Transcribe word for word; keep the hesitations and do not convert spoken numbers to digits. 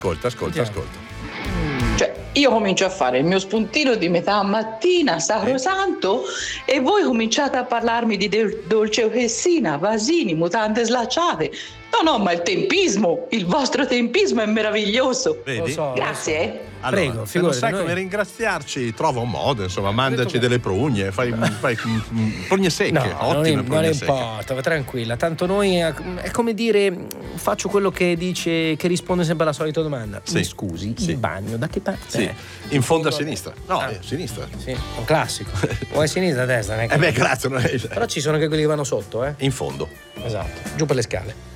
Ascolta, ascolta, ascolta. Cioè, io comincio a fare il mio spuntino di metà mattina, sacrosanto, e voi cominciate a parlarmi di del- dolce Ohessina, vasini, mutande slacciate. No, no, ma il tempismo, il vostro tempismo è meraviglioso. Vedi? Lo so, Grazie. lo so. eh. Allora, Prego, se non figurati, sai noi- come ringraziarci, trova un modo, insomma, mandaci che- delle prugne, fai, fai mm, mm, prugne secche, No, non, ottime im- prugne non secche. importa, va tranquilla. Tanto noi è, è come dire, faccio quello che dice, che risponde sempre alla solita domanda. Sì. Mi scusi, Sì. il bagno da che parte Sì, è? in fondo a sinistra. No, Ah. eh, sinistra. Sì, un classico. O a sinistra o a destra, non è che- Eh beh, grazie. non è- Però ci sono anche quelli che vanno sotto, eh? In fondo. Esatto, giù per le scale.